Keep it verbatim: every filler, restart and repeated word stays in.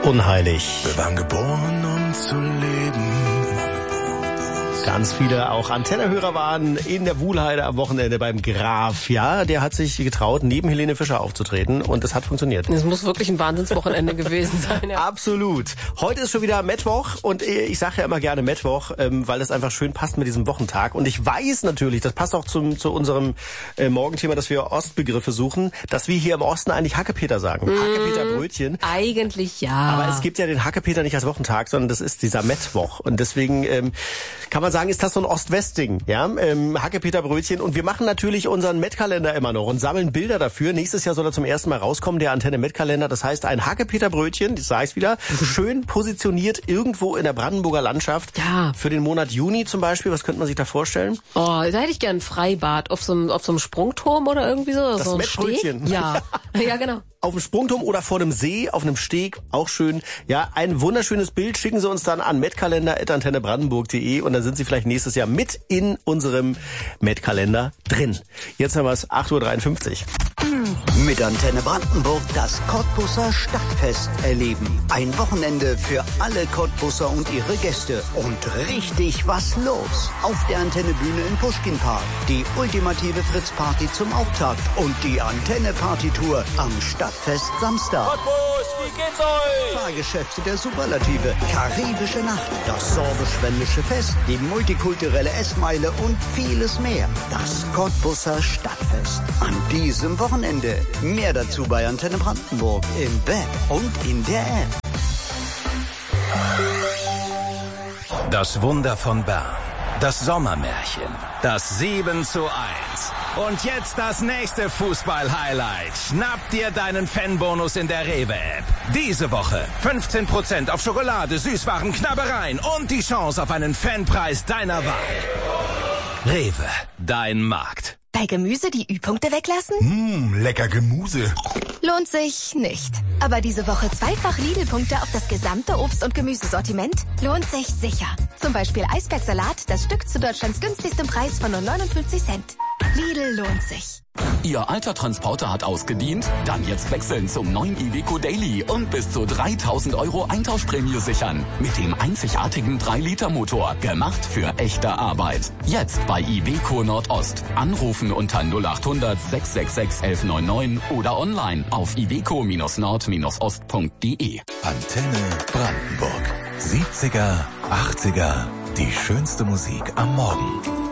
Unheilig. Wir waren geboren, um zu leben. Ganz viele auch Antennehörer waren in der Wuhlheide am Wochenende beim Graf. Ja, der hat sich getraut, neben Helene Fischer aufzutreten und das hat funktioniert. Es muss wirklich ein Wahnsinnswochenende gewesen sein. Ja. Absolut. Heute ist schon wieder Mittwoch und ich sage ja immer gerne Mittwoch, weil das einfach schön passt mit diesem Wochentag. Und ich weiß natürlich, das passt auch zum, zu unserem äh, Morgenthema, dass wir Ostbegriffe suchen, dass wir hier im Osten eigentlich Hackepeter sagen. Mmh, Hackepeter-Brötchen. Eigentlich ja. Aber es gibt ja den Hackepeter nicht als Wochentag, sondern das ist dieser Mittwoch. Und deswegen ähm, kann man sagen, ist das so ein Ost-West-Ding, ja, ähm, Hackepeter-Brötchen. Und wir machen natürlich unseren Met-Kalender immer noch und sammeln Bilder dafür. Nächstes Jahr soll er zum ersten Mal rauskommen, der Antenne-Met-Kalender. Das heißt, ein Hackepeter-Brötchen, das sage ich wieder, schön positioniert irgendwo in der Brandenburger Landschaft. Ja. Für den Monat Juni zum Beispiel, was könnte man sich da vorstellen? Oh, da hätte ich gern ein Freibad auf so einem, auf so einem Sprungturm oder irgendwie so. Das so ein Met-Brötchen. Ja, ja, genau. Auf dem Sprungturm oder vor einem See, auf einem Steg, auch schön. Ja, ein wunderschönes Bild schicken Sie uns dann an metkalender at antenne brandenburg punkt de und dann sind Sie vielleicht nächstes Jahr mit in unserem Met-Kalender drin. Jetzt haben wir es acht Uhr dreiundfünfzig. Mit Antenne Brandenburg das Cottbuser Stadtfest erleben. Ein Wochenende für alle Cottbuser und ihre Gäste. Und richtig was los. Auf der Antenne-Bühne im Puschkinpark. Die ultimative Fritz-Party zum Auftakt. Und die Antenne-Party-Tour am Stadtfest Samstag. Cottbus, wie geht's euch? Fahrgeschäfte der Superlative. Karibische Nacht. Das sorbisch-wendische Fest. Die multikulturelle Essmeile und vieles mehr. Das Cottbuser Stadtfest. An diesem Wochenende. Mehr dazu bei Antenne Brandenburg im Web und in der App. Das Wunder von Bern. Das Sommermärchen. Das sieben zu eins. Und jetzt das nächste Fußball-Highlight. Schnapp dir deinen Fanbonus in der Rewe-App. Diese Woche fünfzehn Prozent auf Schokolade, Süßwaren, Knabbereien und die Chance auf einen Fanpreis deiner Wahl. Rewe, dein Markt. Bei Gemüse die Ü-Punkte weglassen? Mmm, lecker Gemüse. Lohnt sich nicht. Aber diese Woche zweifach Lidl-Punkte auf das gesamte Obst- und Gemüsesortiment? Lohnt sich sicher. Zum Beispiel Eisbergsalat, das Stück zu Deutschlands günstigstem Preis von nur neunundfünfzig Cent. Lidl lohnt sich. Ihr alter Transporter hat ausgedient? Dann jetzt wechseln zum neuen Iveco Daily und bis zu dreitausend Euro Eintauschprämie sichern. Mit dem einzigartigen drei Liter Motor. Gemacht für echte Arbeit. Jetzt bei Iveco Nordost. Anrufen unter null acht hundert sechs sechs sechs eins eins neun neun oder online auf iveco nord ost punkt de. Antenne Brandenburg. siebziger, achtziger, die schönste Musik am Morgen.